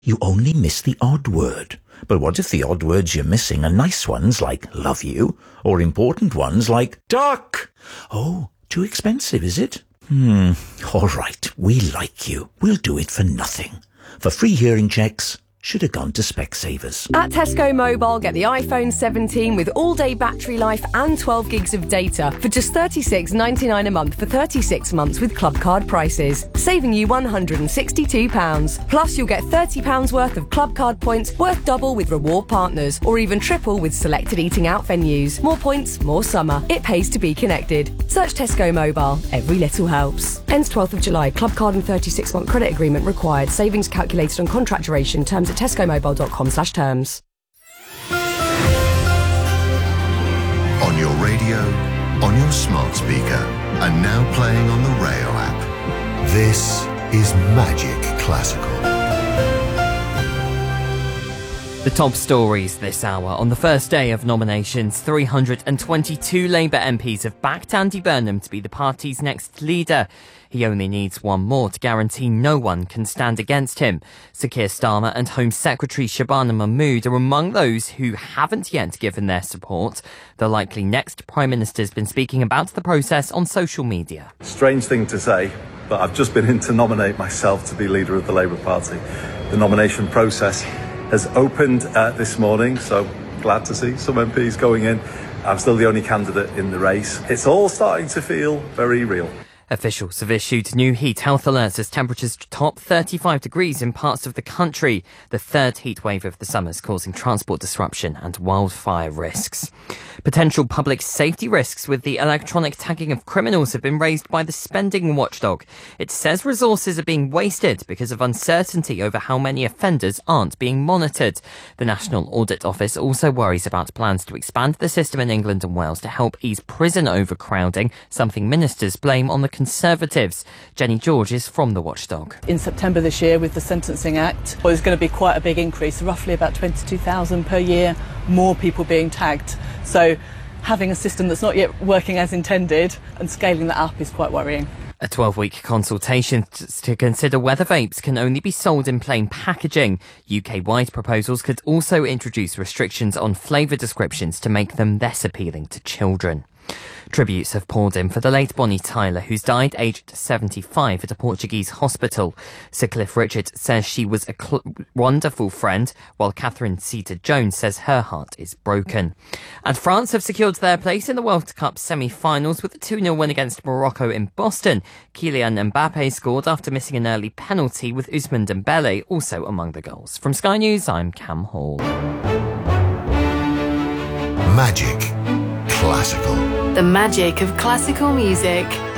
You only miss the odd word. But what if the odd words you're missing are nice ones like love you, or important ones like duck? Oh, too expensive, is it? All right, we like you. We'll do it for nothing. For free hearing checks, should have gone to Specsavers. At Tesco Mobile, get the iPhone 17 with all-day battery life and 12 gigs of data for just $36.99 a month for 36 months with Club Card prices, saving you £162. Plus, you'll get £30 worth of Club Card points worth double with reward partners, or even triple with selected eating out venues. More points, more summer. It pays to be connected. Search Tesco Mobile. Every little helps. Ends 12th of July. Club Card and 36-month credit agreement required. Savings calculated on contract duration. Terms at tescomobile.com/terms. On your radio, on your smart speaker, and now playing on the Rayo app. This is Magic Classical. The top stories this hour. On the first day of nominations, 322 Labour MPs have backed Andy Burnham to be the party's next leader. He only needs one more to guarantee no one can stand against him. Sir Keir Starmer and Home Secretary Shabana Mahmood are among those who haven't yet given their support. The likely next Prime Minister's been speaking about the process on social media. Strange thing to say, but I've just been in to nominate myself to be leader of the Labour Party. The nomination process has opened this morning, so glad to see some MPs going in. I'm still the only candidate in the race. It's all starting to feel very real. Officials have issued new heat health alerts as temperatures top 35 degrees in parts of the country. The third heat wave of the summer is causing transport disruption and wildfire risks. Potential public safety risks with the electronic tagging of criminals have been raised by the spending watchdog. It says resources are being wasted because of uncertainty over how many offenders aren't being monitored. The National Audit Office also worries about plans to expand the system in England and Wales to help ease prison overcrowding, something ministers blame on the Conservatives. Jenny George is from the watchdog. In September this year, with the Sentencing Act, there's going to be quite a big increase, roughly about 22,000 per year, more people being tagged. So having a system that's not yet working as intended and scaling that up is quite worrying. A 12-week consultation to consider whether vapes can only be sold in plain packaging. UK-wide proposals could also introduce restrictions on flavour descriptions to make them less appealing to children. Tributes have poured in for the late Bonnie Tyler, who's died aged 75 at a Portuguese hospital. Sir Cliff Richard says she was a wonderful friend, while Catherine Zeta-Jones says her heart is broken. And France have secured their place in the World Cup semi-finals with a 2-0 win against Morocco in Boston. Kylian Mbappe scored after missing an early penalty, with Ousmane Dembele also among the goals. From Sky News, I'm Cam Hall. Magic Classical. The magic of classical music.